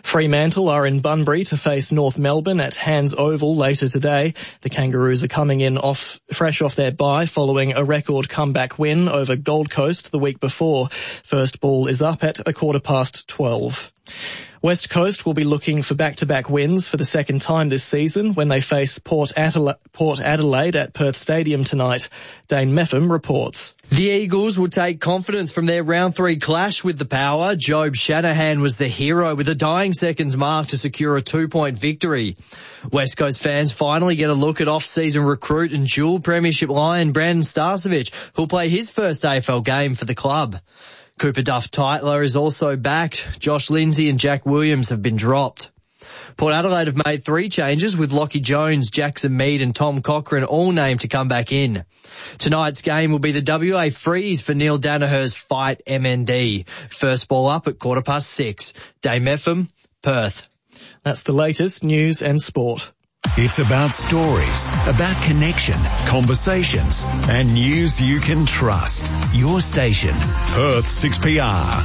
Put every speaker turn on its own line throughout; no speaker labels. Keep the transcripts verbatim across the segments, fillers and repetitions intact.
Fremantle are in Bunbury to face North Melbourne at Hands Oval later today. The Kangaroos are coming in off fresh off their bye following a record comeback win over Gold Coast the week before. First ball is up at a quarter past twelve. West Coast will be looking for back-to-back wins for the second time this season when they face Port Adela- Port Adelaide at Perth Stadium tonight. Dane Meffam reports.
The Eagles will take confidence from their round three clash with the Power. Job Shanahan was the hero with a dying seconds mark to secure a two-point victory. West Coast fans finally get a look at off-season recruit and dual premiership lion Brandon Starcevic, who'll play his first A F L game for the club. Cooper Duff-Tytler is also back. Josh Lindsay and Jack Williams have been dropped. Port Adelaide have made three changes with Lockie Jones, Jackson Mead and Tom Cochrane all named to come back in. Tonight's game will be the W A Freeze for Neil Danaher's Fight M N D. First ball up at quarter past six. Dame Meffam, Perth.
That's the latest news and sport.
It's about stories, about connection, conversations, and news you can trust. Your station, Perth six P R.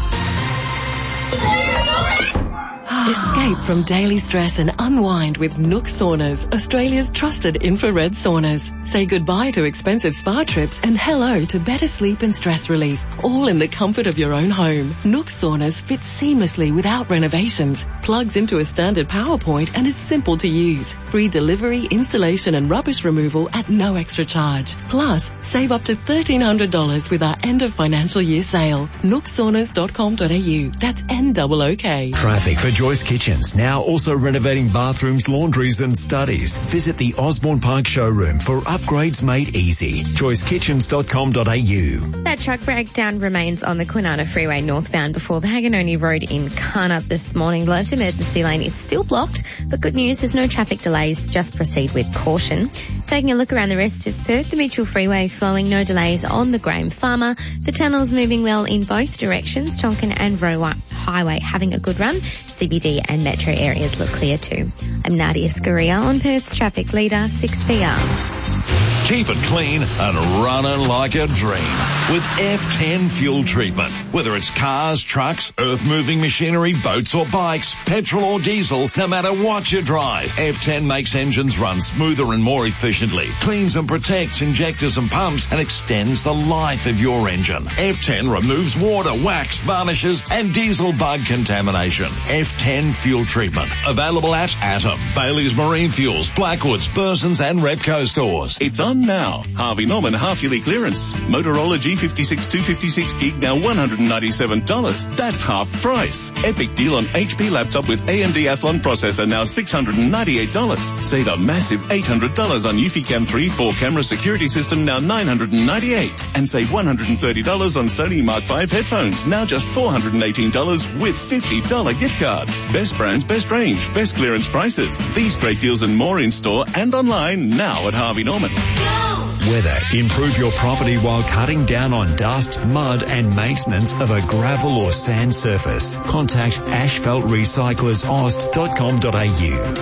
Escape from daily stress and unwind with Nook Saunas, Australia's trusted infrared saunas. Say goodbye to expensive spa trips and hello to better sleep and stress relief, all in the comfort of your own home. Nook Saunas fits seamlessly without renovations, plugs into a standard power point and is simple to use. Free delivery, installation and rubbish removal at no extra charge. Plus, save up to thirteen hundred dollars with our end of financial year sale. nook saunas dot com dot a u. That's N O O K.
Traffic for Joyce Kitchens, now also renovating bathrooms, laundries and studies. Visit the Osborne Park showroom for upgrades made easy. joyce kitchens dot com dot a u.
That truck breakdown remains on the Kwinana Freeway northbound before Paganoni Road in Carnup this morning. The left emergency lane is still blocked, but good news, there's no traffic delays. Just proceed with caution. Taking a look around the rest of Perth, the Mitchell Freeway is flowing, no delays on the Graham Farmer. The tunnel's moving well in both directions. Tonkin and Roe Highway having a good run. C B D and metro areas look clear too. I'm Nadia Scuria on Perth's traffic leader, six P R.
Keep it clean and running like a dream with F ten fuel treatment. Whether it's cars, trucks, earth-moving machinery, boats or bikes, petrol or diesel, no matter what you drive, F ten makes engines run smoother and more efficiently, cleans and protects injectors and pumps, and extends the life of your engine. F ten removes water, wax, varnishes, and diesel bug contamination. F ten fuel treatment. Available at Atom, Bailey's Marine Fuels, Blackwoods, Burson's and Repco stores.
It's on now. Harvey Norman half-yearly clearance. Motorola G fifty-six two fifty-six gig now one hundred ninety-seven dollars. That's half price. Epic deal on H P laptop with A M D Athlon processor now six hundred ninety-eight dollars. Save a massive eight hundred dollars on Eufy-Cam three four camera security system now nine hundred ninety-eight dollars. And save one hundred thirty dollars on Sony Mark five headphones now just four hundred eighteen dollars with fifty dollars gift card. Best brands, best range, best clearance prices. These great deals and more in store and online now at Harvey Norman.
Weather. Improve your property while cutting down on dust, mud and maintenance of a gravel or sand surface. Contact asphalt recyclers ost dot com dot a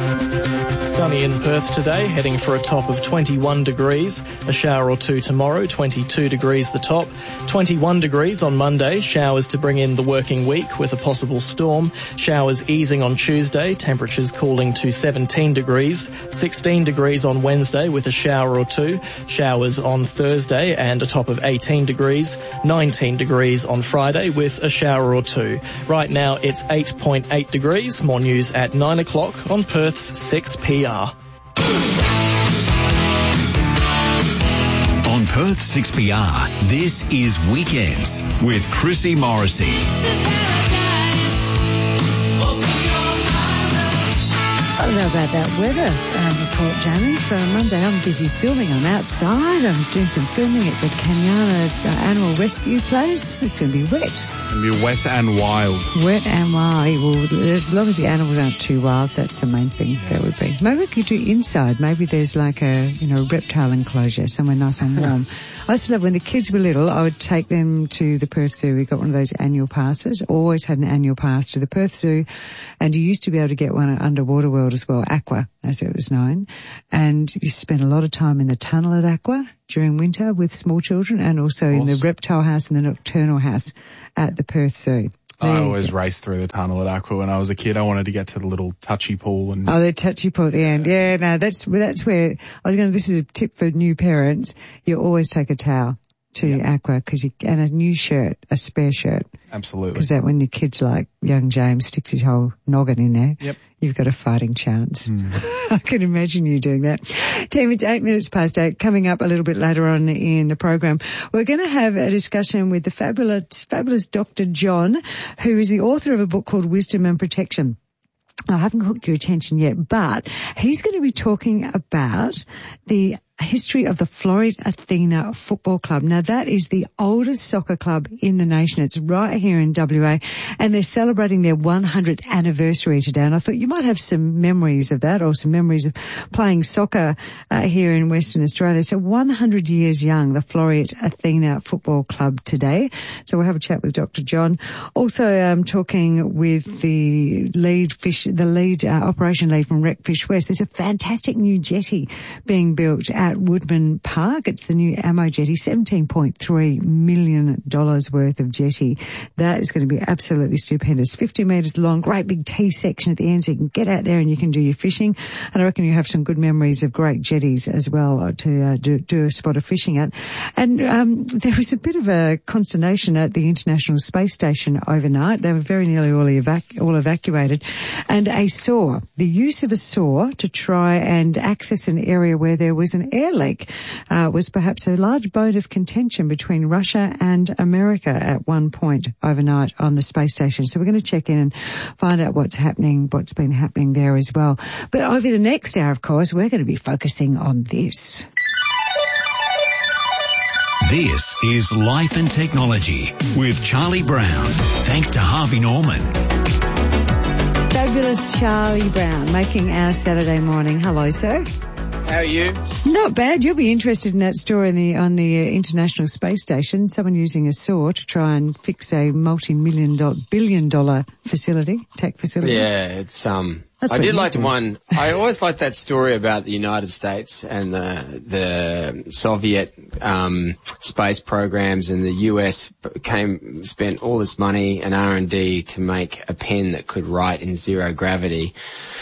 u.
Sunny in Perth today, heading for a top of twenty-one degrees. A shower or two tomorrow, twenty-two degrees the top. twenty-one degrees on Monday, showers to bring in the working week with a possible storm. Showers easing on Tuesday, temperatures cooling to seventeen degrees. sixteen degrees on Wednesday with a shower or two. Showers on Thursday and a top of eighteen degrees. nineteen degrees on Friday with a shower or two. Right now it's eight point eight degrees. More news at nine o'clock on Perth's six P R.
On Perth six P R, this is Weekends with Chrissy Morrissey.
I don't know about that weather um, report, Jamie. For Monday, I'm busy filming. I'm outside. I'm doing some filming at the Kanyana uh, Animal Rescue Place. It's going to be wet.
It's going to be wet and wild.
Wet and wild. Well, as long as the animals aren't too wild, that's the main thing. Yeah. That would be. Maybe we could do inside. Maybe there's like a, you know, reptile enclosure somewhere nice and warm. I used to love when the kids were little, I would take them to the Perth Zoo. We got one of those annual passes. Always had an annual pass to the Perth Zoo. And you used to be able to get one at Underwater World as well, Aqua, as it was known. And you spent a lot of time in the tunnel at Aqua during winter with small children, and also in the reptile house and the nocturnal house at the Perth Zoo.
I always raced through the tunnel at Aqua when I was a kid. I wanted to get to the little touchy pool and.
Oh, the touchy pool at the end. Yeah, no, that's that's where I was going to. This is a tip for new parents. You always take a towel to yep. Aqua because you and a new shirt, a spare shirt.
Absolutely.
Because that when your kid's like young James sticks his whole noggin in there,
yep.
you've got a fighting chance. Mm. I can imagine you doing that. Team, it's eight minutes past eight. Coming up a little bit later on in the program, we're going to have a discussion with the fabulous, fabulous Doctor John, who is the author of a book called Wisdom and Protection. I haven't hooked your attention yet, but he's going to be talking about the history of the Floreat Athena Football Club. Now, that is the oldest soccer club in the nation. It's right here in W A, and they're celebrating their one hundredth anniversary today. And I thought you might have some memories of that, or some memories of playing soccer uh, here in Western Australia. So one hundred years young, the Floreat Athena Football Club today. So we'll have a chat with Doctor John. Also, um, talking with the lead fish, the lead uh, operation lead from Recfish West. There's a fantastic new jetty being built at Woodman Park. It's the new Ammo jetty, seventeen point three million dollars worth of jetty. That is going to be absolutely stupendous. fifty metres long, great big T section at the end, so you can get out there and you can do your fishing. And I reckon you have some good memories of great jetties as well to uh, do, do a spot of fishing at. And um, there was a bit of a consternation at the International Space Station overnight. They were very nearly all, evac- all evacuated. And a saw, the use of a saw to try and access an area where there was an air leak uh, was perhaps a large bone of contention between Russia and America at one point overnight on the space station. So we're going to check in and find out what's happening, what's been happening there as well. But over the next hour, of course, we're going to be focusing on this.
This is Life and Technology with Charlie Brown. Thanks to Harvey Norman.
Fabulous Charlie Brown making our Saturday morning. Hello, sir.
How are you?
Not bad. You'll be interested in that story in the, on the uh, International Space Station. Someone using a saw to try and fix a multi-million dollar, billion dollar facility, tech facility.
Yeah, it's, um,
That's
I did like
do.
one. I always liked that story about the United States and the, the Soviet, um, space programs, and the U S came, spent all this money and R and D to make a pen that could write in zero gravity.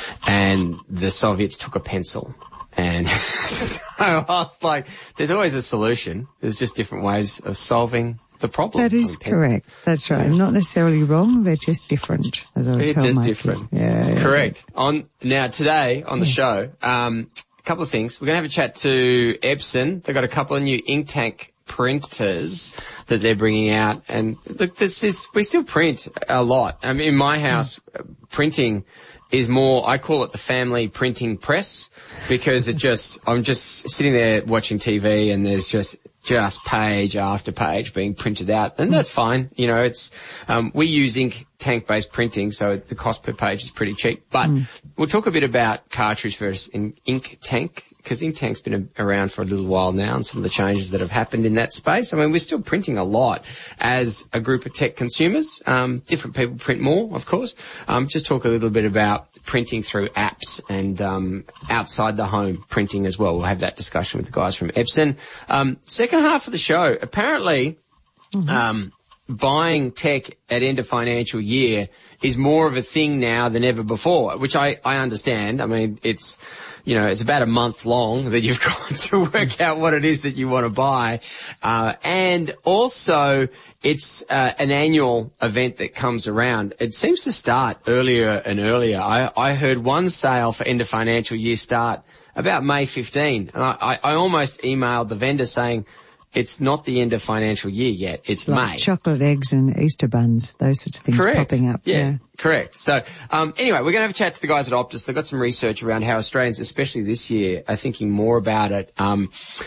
And the Soviets took a pencil. And so I was like, there's always a solution. There's just different ways of solving the problem.
That is correct. That's right. Yeah. Not necessarily wrong. They're just different, as I would
They're
tell
just
my
different.
kids. Yeah, yeah.
Correct. On now today on the
yes.
show, um, a couple of things. We're going to have a chat to Epson. They've got a couple of new ink tank printers that they're bringing out, and look, this is we still print a lot. I mean, in my house, mm. printing is more, I call it the family printing press, because it just, I'm just sitting there watching T V and there's just, just page after page being printed out. And that's fine. You know, it's, um, we use ink tank based printing, so the cost per page is pretty cheap. But mm. we'll talk a bit about cartridge versus ink tank, because ink tank's been around for a little while now, and some of the changes that have happened in that space. I mean, we're still printing a lot as a group of tech consumers. Um, different people print more, of course. Um, just talk a little bit about printing through apps and, um, outside the home printing as well. We'll have that discussion with the guys from Epson. Um, second half of the show, apparently, mm-hmm. um, buying tech at end of financial year is more of a thing now than ever before, which I, I understand. I mean, it's, you know, it's about a month long that you've got to work out what it is that you want to buy. Uh, and also it's, uh, an annual event that comes around. It seems to start earlier and earlier. I, I heard one sale for end of financial year start about May fifteenth. And I, I, I almost emailed the vendor saying, it's not the end of financial year yet. It's
like
May.
Chocolate eggs and Easter buns, those sorts of things
correct.
Popping up.
Yeah,
yeah.
correct. So, um, anyway, we're going to have a chat to the guys at Optus. They've got some research around how Australians, especially this year, are thinking more about it. Um,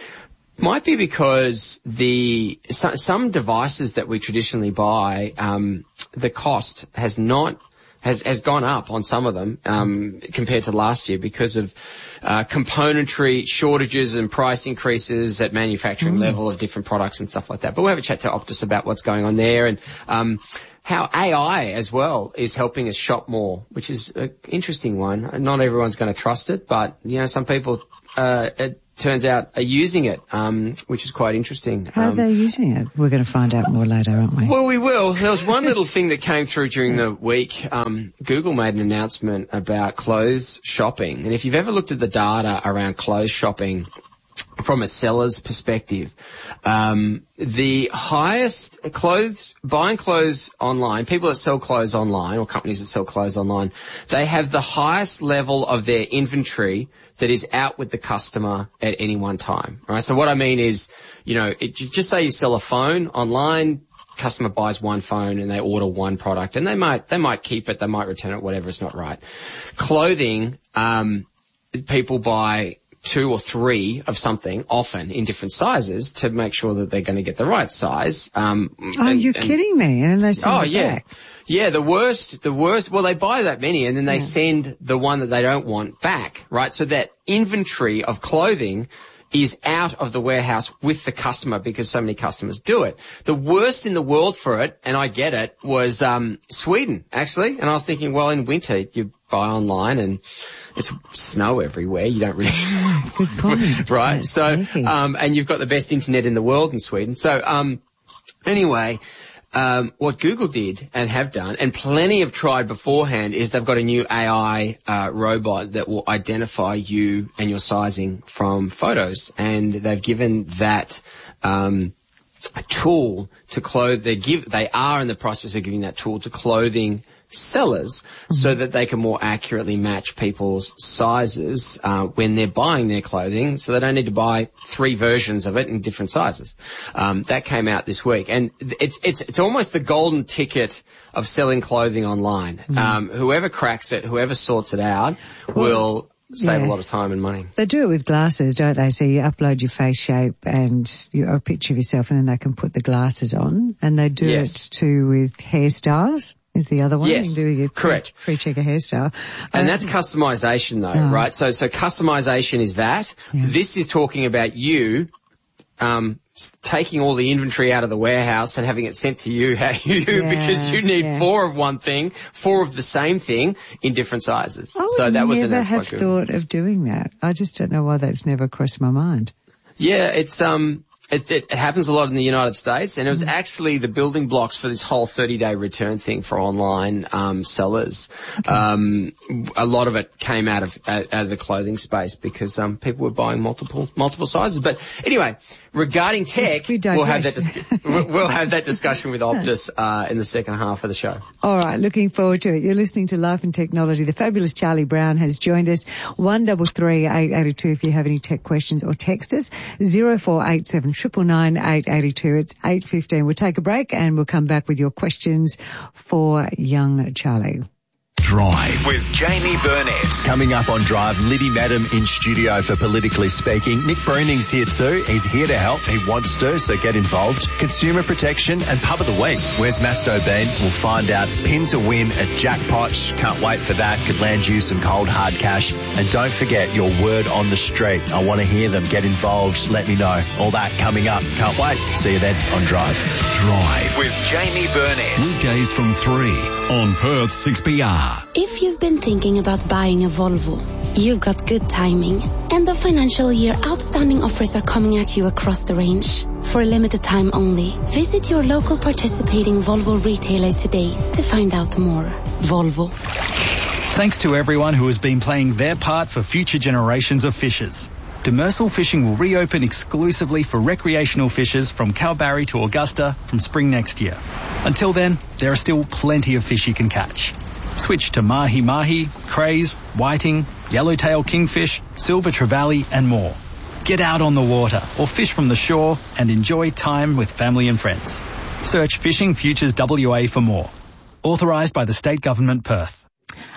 might be because the so, some devices that we traditionally buy, um, the cost has not has has gone up on some of them um, compared to last year because of uh, componentry shortages and price increases at manufacturing mm. level of different products and stuff like that. But we'll have a chat to Optus about what's going on there. And um, how A I as well is helping us shop more, which is an interesting one. Not everyone's going to trust it, but, you know, some people, uh, it turns out are using it, um, which is quite interesting.
How
um,
are they using it? We're going to find out more later, aren't we?
Well, we will. There was one little thing that came through during the week. Um, Google made an announcement about clothes shopping. And if you've ever looked at the data around clothes shopping from a seller's perspective, um, the highest clothes, buying clothes online, people that sell clothes online or companies that sell clothes online, they have the highest level of their inventory that is out with the customer at any one time, right? So what I mean is, you know, it, just say you sell a phone online, customer buys one phone and they order one product, and they might, they might keep it, they might return it, whatever, it's not right. Clothing, um, people buy two or three of something, often in different sizes, to make sure that they're going to get the right size. Um,
oh,
and,
you're
and,
kidding me. And they send
oh,
it
yeah.
back.
Yeah, the worst, the worst, well, they buy that many and then they
Yeah.
send the one that they don't want back, right? So that inventory of clothing is out of the warehouse with the customer because so many customers do it. The worst in the world for it, and I get it, was um Sweden, actually. And I was thinking, well, in winter you buy online and it's snow everywhere. You don't really,
Good point.
right?
That's
So,
sneaky.
um, and you've got the best internet in the world in Sweden. So, um, anyway, um, what Google did and have done, and plenty have tried beforehand, is they've got a new A I uh, robot that will identify you and your sizing from photos, and they've given that um, a tool to clothe. They give, they are in the process of giving that tool to clothing sellers, mm-hmm. so that they can more accurately match people's sizes uh, when they're buying their clothing, so they don't need to buy three versions of it in different sizes. Um, that came out this week, and it's it's it's almost the golden ticket of selling clothing online. Mm-hmm. Um, whoever cracks it, whoever sorts it out, well, will save yeah. a lot of time and money.
They do it with glasses, don't they? So you upload your face shape and you, a picture of yourself, and then they can put the glasses on, and they do yes. it too with hairstyles. Is the other one?
Yes,
you can do your
correct.
Pre-check a hairstyle.
And
um,
that's customization though, oh. right? So, so customization is that. Yeah. This is talking about you, um, taking all the inventory out of the warehouse and having it sent to you, how you, yeah, because you need yeah. four of one thing, four of the same thing in different sizes.
I would
so that was
never
an
have thought of doing that. I just don't know why that's never crossed my mind.
Yeah, it's, um, It, it happens a lot in the United States, and it was mm. actually the building blocks for this whole thirty-day return thing for online um, sellers. Okay. Um, a lot of it came out of out of the clothing space because um, people were buying multiple multiple sizes. But anyway, regarding tech, we we'll have that dis- we'll have that discussion with Optus uh, in the second half of the show.
All right, looking forward to it. You're listening to Life and Technology. The fabulous Charlie Brown has joined us. One double three eight eight two if you have any tech questions, or text us zero four eight seven triple nine eight eight two. It's eight fifteen. We'll take a break and we'll come back with your questions for young Charlie.
Drive with Jamie Burnett.
Coming up on Drive, Liddy Madam in studio for Politically Speaking. Nick Brooning's here too. He's here to help. He wants to, so get involved. Consumer protection and pub of the week. Where's Masto been? We'll find out. Pin to win at Jackpots. Can't wait for that. Could land you some cold hard cash. And don't forget your word on the street. I want to hear them. Get involved. Let me know. All that coming up. Can't wait. See you then on Drive.
Drive
with Jamie Burnett.
Weekdays from three on Perth six B R.
If you've been thinking about buying a Volvo, you've got good timing. End of financial year outstanding offers are coming at you across the range. For a limited time only, visit your local participating Volvo retailer today to find out more. Volvo.
Thanks to everyone who has been playing their part for future generations of fishers. Demersal Fishing will reopen exclusively for recreational fishers from Kalbarri to Augusta from spring next year. Until then, there are still plenty of fish you can catch. Switch to mahi-mahi, craze, whiting, yellowtail kingfish, silver trevally and more. Get out on the water or fish from the shore and enjoy time with family and friends. Search Fishing Futures W A for more. Authorised by the State Government, Perth.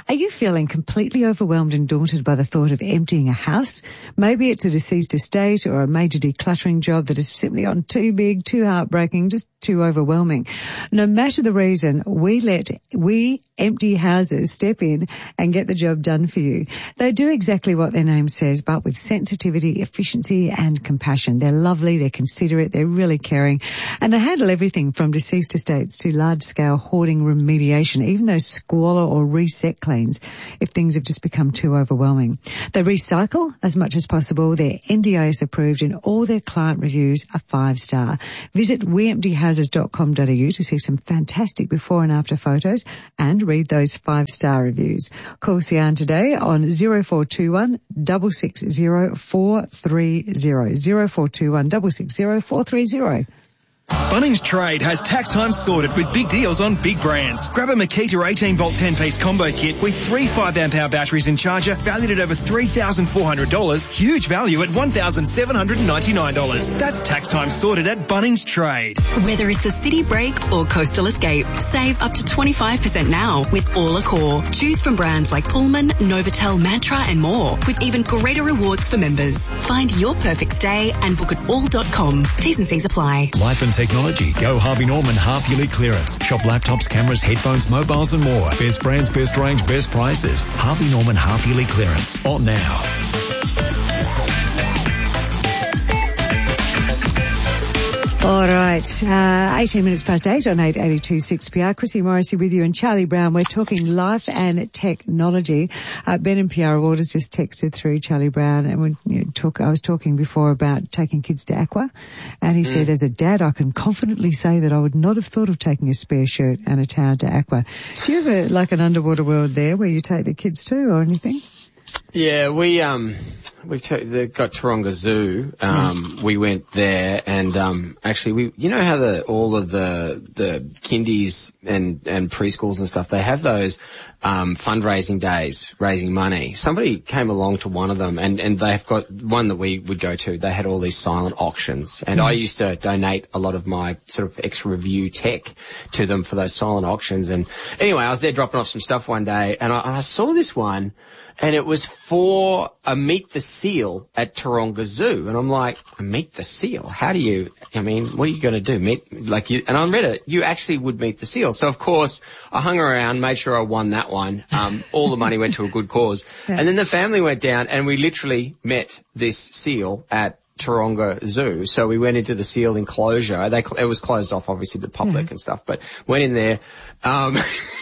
Are you feeling completely overwhelmed and daunted by the thought of emptying a house? Maybe it's a deceased estate or a major decluttering job that is simply on too big, too heartbreaking, just too overwhelming. No matter the reason, we let we empty houses step in and get the job done for you. They do exactly what their name says, but with sensitivity, efficiency and compassion. They're lovely, they're considerate, they're really caring, and they handle everything from deceased estates to large-scale hoarding remediation, even those squalor or reset cleans if things have just become too overwhelming. They recycle as much as possible. They're N D I S approved and all their client reviews are five-star. Visit we empty houses dot com dot a u to see some fantastic before and after photos and read those five-star reviews. Call Sian today on zero four two one, six six zero, four three zero, zero four two one, six six zero, four three zero.
Bunnings Trade has tax time sorted with big deals on big brands. Grab a Makita eighteen volt ten piece combo kit with three five amp hour batteries and charger valued at over three thousand four hundred dollars. Huge value at one thousand seven hundred ninety-nine dollars. That's tax time sorted at Bunnings Trade.
Whether it's a city break or coastal escape, save up to twenty-five percent now with All Accor. Choose from brands like Pullman, Novotel, Mantra and more, with even greater rewards for members. Find your perfect stay and book at all dot com. T's and C's apply.
Life and technology. Go Harvey Norman half-yearly clearance. Shop laptops, cameras, headphones, mobiles and more. Best brands, best range, best prices. Harvey Norman half-yearly clearance. On now.
All right, uh, eighteen minutes past eight on eight eighty-two six P R. Chrissy Morrissey with you and Charlie Brown. We're talking life and technology. Uh, Ben and P R Ward has just texted through Charlie Brown, and we you know, talk. I was talking before about taking kids to Aqua, and he mm. said, as a dad, I can confidently say that I would not have thought of taking a spare shirt and a towel to Aqua. Do you have a, like an underwater world there where you take the kids to or anything?
Yeah, we um we've t- they've got Taronga Zoo. Um, we went there, and um actually we you know how the all of the the kindies and and preschools and stuff, they have those um fundraising days raising money. Somebody came along to one of them, and and they've got one that we would go to. They had all these silent auctions, and I used to donate a lot of my sort of extra review tech to them for those silent auctions. And anyway, I was there dropping off some stuff one day, and I, I saw this one. And it was for a Meet the Seal at Taronga Zoo. And I'm like, a Meet the Seal? How do you, I mean, what are you going to do? Meet, like you, and I read it, you actually would meet the seal. So of course, I hung around, made sure I won that one. Um, all the money went to a good cause. Yeah. And then the family went down and we literally met this seal at Taronga Zoo. So we went into the seal enclosure. They, it was closed off obviously to the public yeah. and stuff, but went in there. Um,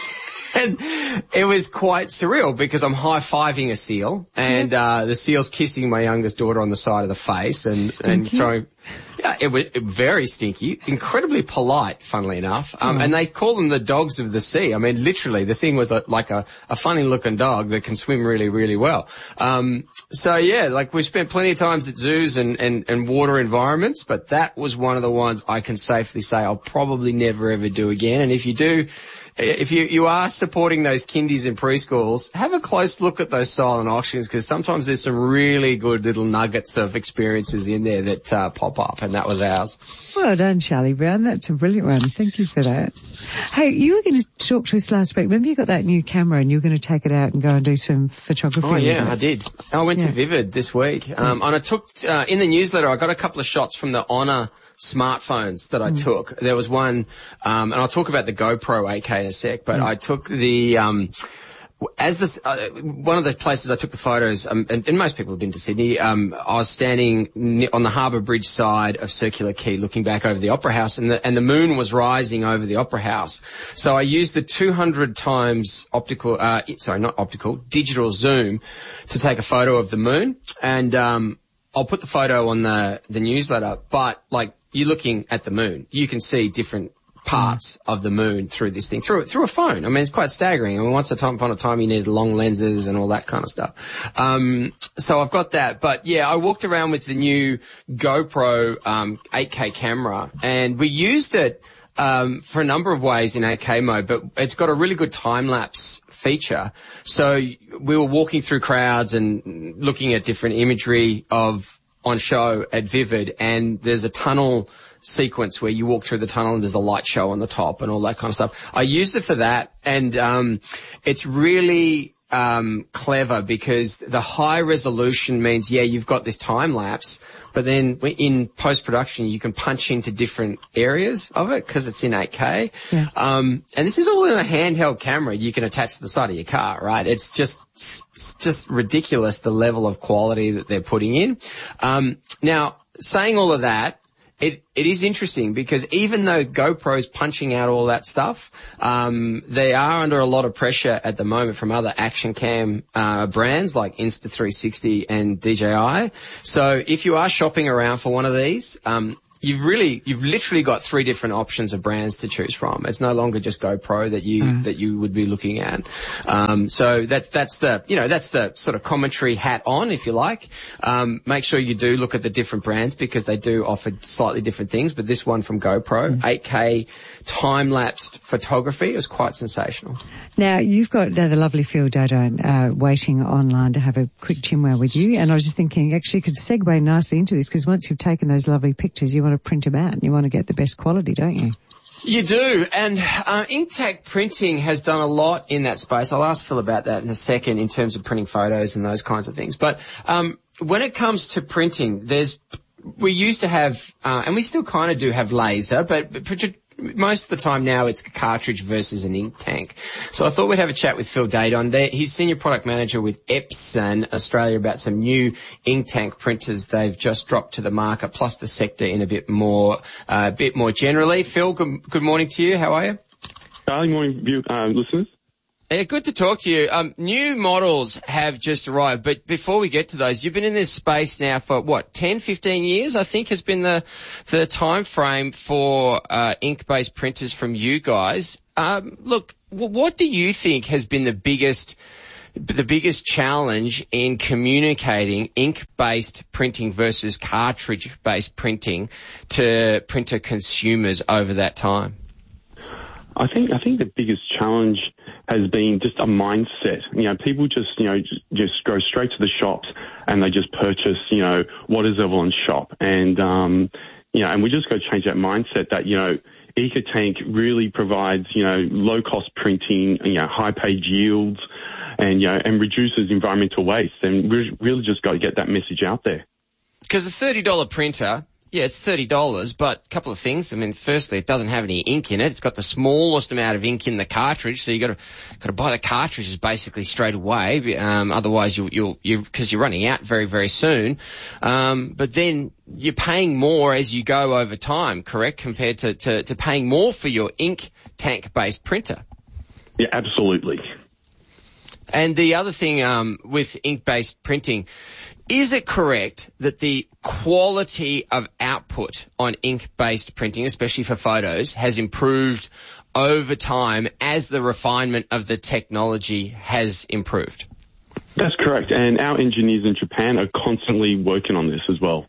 And it was quite surreal because I'm high-fiving a seal and uh the seal's kissing my youngest daughter on the side of the face and, and throwing... Yeah, it was very stinky, incredibly polite, funnily enough. Um, mm. And they call them the dogs of the sea. I mean, literally, the thing was like a, a funny-looking dog that can swim really, really well. Um, so, yeah, like we spent plenty of times at zoos and, and, and water environments, but that was one of the ones I can safely say I'll probably never, ever do again. And if you do... If you, you are supporting those kindies in preschools, have a close look at those silent auctions because sometimes there's some really good little nuggets of experiences in there that uh, pop up, and that was ours.
Well done, Charlie Brown. That's a brilliant one. Thank you for that. Hey, you were going to talk to us last week. Remember you got that new camera and you were going to take it out and go and do some photography?
Oh, yeah, I did. I went yeah. to Vivid this week. Um, and I took, uh, in the newsletter, I got a couple of shots from the Honor smartphones that I mm. took. There was one, um, and I'll talk about the GoPro eight K in a sec, but mm. I took the, um, as this, uh, one of the places I took the photos, um, and, and most people have been to Sydney, um, I was standing on the Harbour Bridge side of Circular Quay looking back over the Opera House, and the, and the moon was rising over the Opera House. So I used the two hundred times optical, uh, sorry, not optical, digital zoom to take a photo of the moon, and, um, I'll put the photo on the, the newsletter, but like, you're looking at the moon. You can see different parts of the moon through this thing, through through a phone. I mean, it's quite staggering. I mean, once upon a time, you needed long lenses and all that kind of stuff. Um, so I've got that. But yeah, I walked around with the new GoPro um, eight K camera, and we used it um, for a number of ways in eight K mode. But it's got a really good time lapse feature. So we were walking through crowds and looking at different imagery of on show at Vivid, and there's a tunnel sequence where you walk through the tunnel and there's a light show on the top and all that kind of stuff. I used it for that, and um it's really um, clever because the high resolution means, yeah, you've got this time lapse, but then in post-production you can punch into different areas of it because it's in eight K.
Yeah.
Um, and this is all in a handheld camera you can attach to the side of your car, right? It's just, it's just ridiculous the level of quality that they're putting in. Um, now, saying all of that, It, it is interesting because even though GoPro's punching out all that stuff, um, they are under a lot of pressure at the moment from other action cam, uh, brands like Insta three sixty and D J I. So if you are shopping around for one of these, um, you've really, you've literally got three different options of brands to choose from. It's no longer just GoPro that you, mm. that you would be looking at. Um, so that's, that's the, you know, that's the sort of commentary hat on, if you like. Um, make sure you do look at the different brands because they do offer slightly different things, but this one from GoPro, mm. eight K time-lapsed photography is quite sensational.
Now, you've got uh, the lovely Phil Dado, uh, waiting online to have a quick chinwag with you, and I was just thinking, actually, you could segue nicely into this because once you've taken those lovely pictures, you want to print them out and you want to get the best quality, don't you?
You do, and uh, Inktank Printing has done a lot in that space. I'll ask Phil about that in a second in terms of printing photos and those kinds of things. But um, when it comes to printing, there's we used to have, uh, and we still kind of do have laser, but, but most of the time now it's a cartridge versus an ink tank. So I thought we'd have a chat with Phil Dado. There, he's Senior Product Manager with Epson Australia about some new ink tank printers they've just dropped to the market, plus the sector in a bit more, a uh, bit more generally. Phil, good, good morning to you. How are you?
Good morning, view, uh, listeners.
Yeah, good to talk to you. Um, new models have just arrived, but before we get to those, you've been in this space now for what, ten, fifteen years, I think has been the, the time frame for, uh, ink-based printers from you guys. Um, look, what do you think has been the biggest, the biggest challenge in communicating ink-based printing versus cartridge-based printing to printer consumers over that time?
I think, I think the biggest challenge has been just a mindset. You know, people just, you know, just, just go straight to the shops and they just purchase, you know, what is available on shop. And, um, you know, and we just got to change that mindset that, you know, EcoTank really provides, you know, low cost printing, you know, high page yields and, you know, and reduces environmental waste. And we really just got to get that message out there.
Because a thirty dollar printer, yeah, it's thirty dollars, but a couple of things. I mean, firstly, it doesn't have any ink in it. It's got the smallest amount of ink in the cartridge, so you got to got to buy the cartridges basically straight away. Um, otherwise, you'll you'll you because you're running out very very soon. Um, but then you're paying more as you go over time, correct? Compared to to, to paying more for your ink tank based printer.
Yeah, absolutely.
And the other thing um, with ink based printing. Is it correct that the quality of output on ink-based printing, especially for photos, has improved over time as the refinement of the technology has improved?
That's correct. And our engineers in Japan are constantly working on this as well.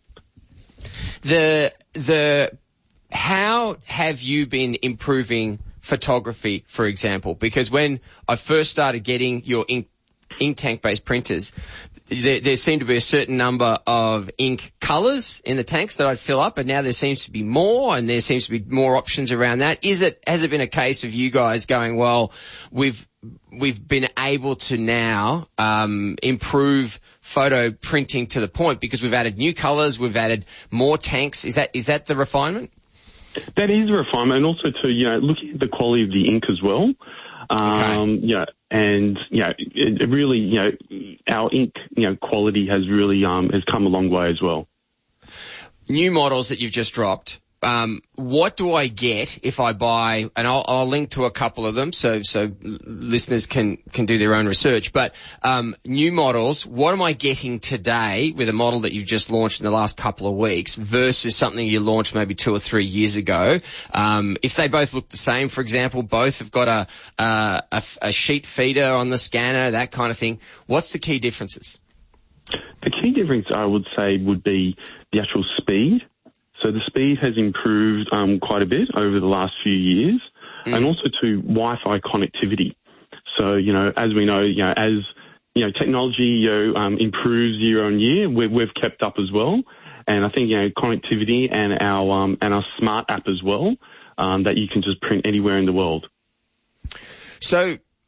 The, the, how have you been improving photography, for example? Because when I first started getting your ink, ink tank-based printers, There, there seemed to be a certain number of ink colours in the tanks that I'd fill up, and now there seems to be more, and there seems to be more options around that. Is it, has it been a case of you guys going, well, we've, we've been able to now, um, improve photo printing to the point because we've added new colours, we've added more tanks. Is that, is that the refinement?
That is a refinement, and also to, you know, looking at the quality of the ink as well. Um, okay. you know, and, you know, it, it really, you know, our ink, you know, quality has really, um, has come a long way as well.
New models that you've just dropped. Um, what do I get if I buy, and I'll, I'll link to a couple of them so, so listeners can, can do their own research, but, um, new models, what am I getting today with a model that you've just launched in the last couple of weeks versus something you launched maybe two or three years ago? Um, if they both look the same, for example, both have got a, a, a, a sheet feeder on the scanner, that kind of thing, what's the key differences?
The key difference I would say would be the actual speed. So the speed has improved um, quite a bit over the last few years, mm. and also to Wi-Fi connectivity. So, you know, as we know, you know, as, you know, technology, you know, um, improves year on year, we've, we've kept up as well. And I think, you know, connectivity and our, um, and our smart app as well, um, that you can just print anywhere in the world.
So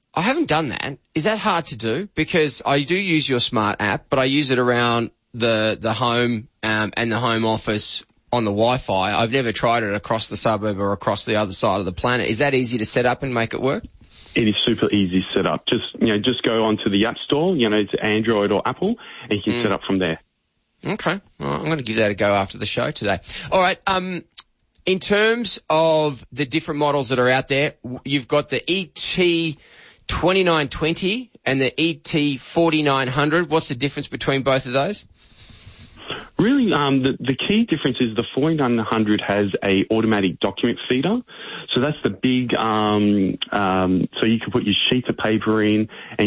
I haven't done that. Is that hard to do? Because I do use your smart app, but I use it around the the home um, and the home office on the Wi-Fi. I've never tried it across the suburb or across the other side of the planet. Is that easy to set up and make it work?
It is super easy to set up. Just, you know, just go onto the App Store, you know, to Android or Apple, and you can mm. set up from there.
Okay. Well, I'm going to give that a go after the show today. All right. Um, in terms of the different models that are out there, you've got the E T twenty-nine twenty and the E T forty-nine hundred. What's the difference between both of those?
Really, um, the, the key difference is the forty-nine hundred has a automatic document feeder. So that's the big, um, um, so you can put your sheets of paper in and